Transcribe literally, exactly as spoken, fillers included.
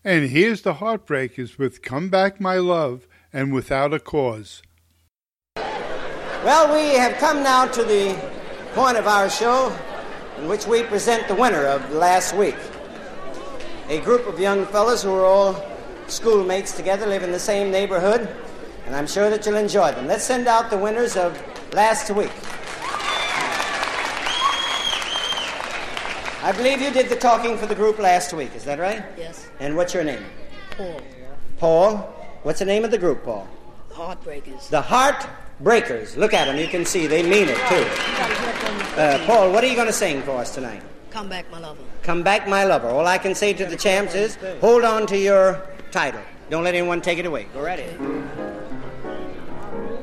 And here's the Heartbreakers with Come Back My Love and Without a Cause. Well, we have come now to the point of our show in which we present the winner of last week. A group of young fellows who are all schoolmates together, live in the same neighborhood, and I'm sure that you'll enjoy them. Let's send out the winners of last week. I believe you did the talking for the group last week, is that right? Yes. And what's your name? Paul. Paul? What's the name of the group, Paul? The Heartbreakers. The Heartbreakers. Look at them, you can see, they mean it, too. Uh, Paul, what are you going to sing for us tonight? Come Back My Lover. Come Back My Lover. All I can say to the champs is, hold on to your title. Don't let anyone take it away. Go right in.